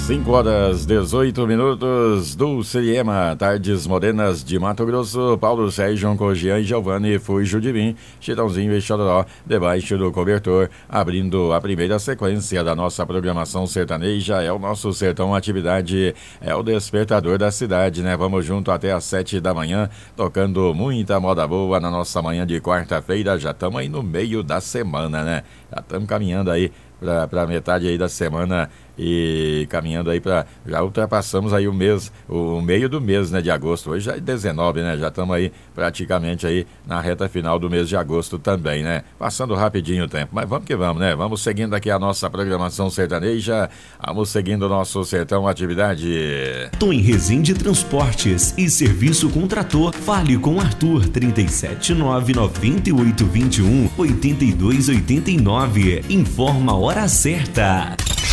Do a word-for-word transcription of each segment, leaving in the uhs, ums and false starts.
cinco horas, dezoito minutos, Dulciema, Tardes Morenas de Mato Grosso, Paulo Sérgio, Cogian e Giovanni, Fujo de Mim, Chitãozinho e Chororó, debaixo do cobertor, abrindo a primeira sequência da nossa programação sertaneja, é o nosso Sertão Atividade, é o despertador da cidade, né? Vamos junto até às sete da manhã, tocando muita moda boa na nossa manhã de quarta-feira, já estamos aí no meio da semana, né? Já estamos caminhando aí para metade aí da semana e caminhando aí para, já ultrapassamos aí o mês, o meio do mês, né, de agosto. Hoje já é dezenove, né, já estamos aí praticamente aí na reta final do mês de agosto também, né, passando rapidinho o tempo, mas vamos que vamos, né, vamos seguindo aqui a nossa programação sertaneja, vamos seguindo o nosso Sertão Atividade. Tom Resende Transportes e Serviço com Trator, fale com Arthur, trinta e sete, nove noventa e oito vinte e um, oitenta e dois oitenta e nove, informa a hora certa.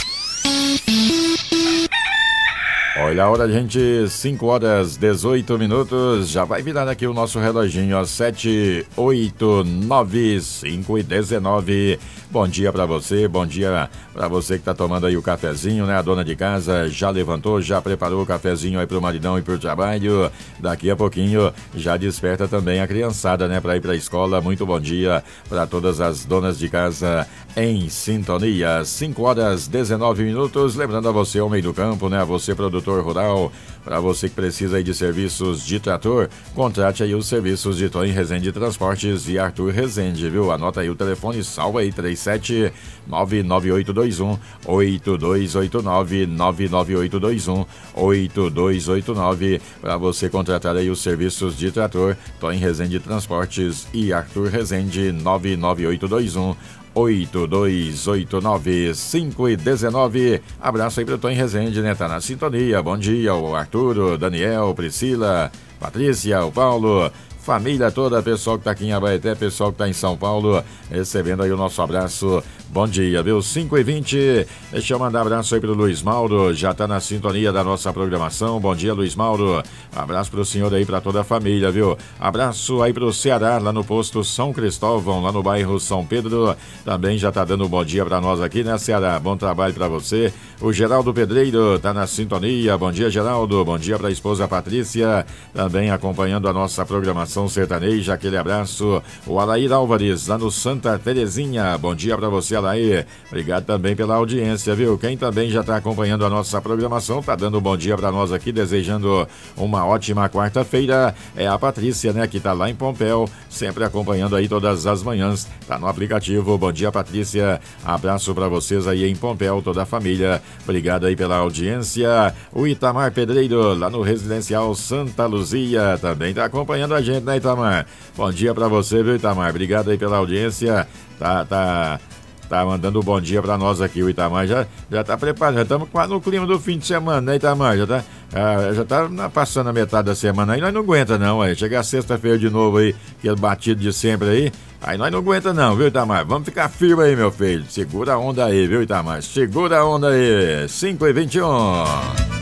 Olha a hora, gente, cinco horas, dezoito minutos, já vai virar aqui o nosso reloginho, ó, sete, oito, nove, cinco e dezenove. Bom dia pra você, bom dia pra você que tá tomando aí o cafezinho, né? A dona de casa já levantou, já preparou o cafezinho aí pro maridão e pro trabalho. Daqui a pouquinho já desperta também a criançada, né? Pra ir pra escola. Muito bom dia pra todas as donas de casa em sintonia. cinco horas, dezenove minutos. Lembrando a você, homem do campo, né? A você, produtor rural, para você que precisa aí de serviços de trator, contrate aí os serviços de Tom Resende Transportes e Arthur Resende, viu? Anota aí o telefone, salva aí, três sete nove nove oito dois um oito dois oito nove, nove nove oito dois um oito dois oito nove, para você contratar aí os serviços de trator, Tom Resende Transportes e Arthur Resende, nove nove oito dois um oito dois oito nove, cinco e dezenove. Abraço aí pro Tom Resende, né? Tá na sintonia. Bom dia, o Arturo, Daniel, Priscila, Patrícia, o Paulo, família toda, pessoal que tá aqui em Abaeté, pessoal que tá em São Paulo, recebendo aí o nosso abraço. Bom dia, viu? cinco e vinte. Deixa eu mandar abraço aí pro Luiz Mauro, já tá na sintonia da nossa programação. Bom dia, Luiz Mauro. Abraço pro senhor aí, pra toda a família, viu? Abraço aí pro Ceará, lá no posto São Cristóvão, lá no bairro São Pedro. Também já tá dando um bom dia pra nós aqui, né, Ceará? Bom trabalho pra você. O Geraldo Pedreiro tá na sintonia. Bom dia, Geraldo. Bom dia pra esposa Patrícia, também acompanhando a nossa programação sertaneja. Aquele abraço. O Alair Álvares, lá no Santa Terezinha. Bom dia pra você, Alair. Obrigado também pela audiência, viu? Quem também já tá acompanhando a nossa programação, tá dando um bom dia pra nós aqui, desejando uma ótima quarta-feira, é a Patrícia, né? Que tá lá em Pompéu, sempre acompanhando aí todas as manhãs, tá no aplicativo. Bom dia, Patrícia. Abraço pra vocês aí em Pompéu, toda a família. Obrigado aí pela audiência. O Itamar Pedreiro, lá no Residencial Santa Luzia, também tá acompanhando a gente, né, Itamar? Bom dia pra você, viu, Itamar? Obrigado aí pela audiência. Tá, tá... Tá mandando um bom dia pra nós aqui, o Itamar já, já tá preparado, já estamos quase no clima do fim de semana, né, Itamar? Já tá, ah, já tá na, passando a metade da semana aí, nós não aguenta não, aí. Chegar sexta-feira de novo aí, aquele batido de sempre aí, aí nós não aguenta não, viu, Itamar? Vamos ficar firme aí, meu filho, segura a onda aí, viu, Itamar? Segura a onda aí, cinco e vinte e um.